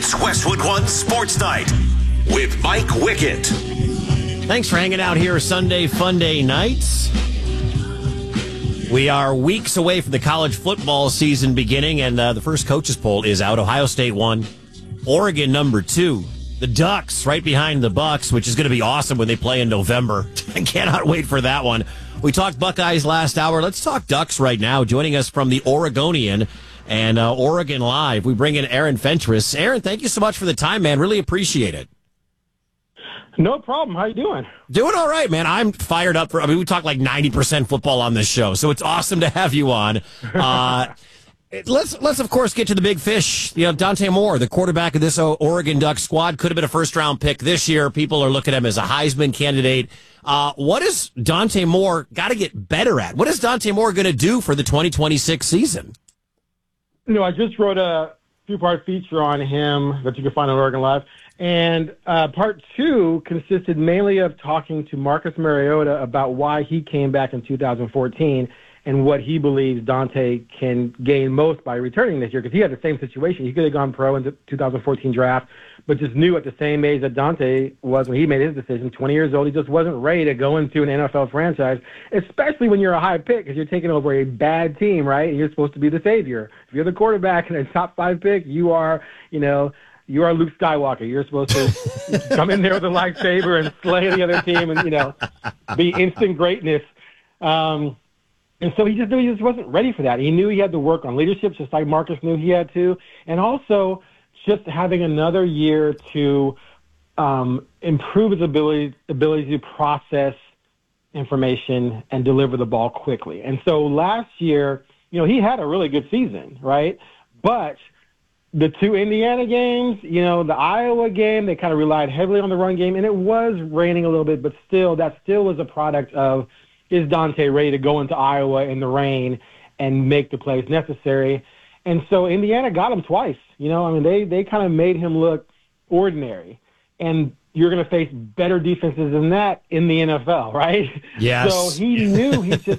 It's Westwood One Sports Night with Mike Wickett. Thanks for hanging out here Sunday Funday nights. We are weeks away from the college football season beginning, and the first coaches poll is out. Ohio State 1, Oregon number 2. The Ducks right behind the Bucks, which is going to be awesome when they play in November. I cannot wait for that one. We talked Buckeyes last hour. Let's talk Ducks right now. Joining us from the Oregonian and Oregon Live, we bring in Aaron Fentress. Aaron, thank you so much for the time, man. Really appreciate it. No problem. How you doing? Doing all right, man. I'm fired up we talk like 90% football on this show, so it's awesome to have you on. Let's of course get to the big fish. Dante Moore, the quarterback of this Oregon Ducks squad, could have been a first-round pick this year. People are looking at him as a Heisman candidate. What is Dante Moore got to get better at? What is Dante Moore going to do for the 2026 season? I just wrote a two-part feature on him that you can find on Oregon Live. And part 2 consisted mainly of talking to Marcus Mariota about why he came back in 2014 and what he believes Dante can gain most by returning this year, because he had the same situation. He could have gone pro in the 2014 draft, but just knew at the same age that Dante was when he made his decision, 20 years old, he just wasn't ready to go into an NFL franchise, especially when you're a high pick, because you're taking over a bad team, right? And you're supposed to be the savior. If you're the quarterback and a top 5 pick, you are Luke Skywalker. You're supposed to come in there with a lightsaber and slay the other team and, be instant greatness. And so he just knew he just wasn't ready for that. He knew he had to work on leadership, just like Marcus knew he had to, and also just having another year to improve his ability to process information and deliver the ball quickly. And so last year, he had a really good season, right? But the 2 Indiana games, the Iowa game, they kind of relied heavily on the run game, and it was raining a little bit, but that still was a product of, is Dante ready to go into Iowa in the rain and make the plays necessary? And so Indiana got him twice. They kind of made him look ordinary. And you're going to face better defenses than that in the NFL, right? Yes. So he knew he just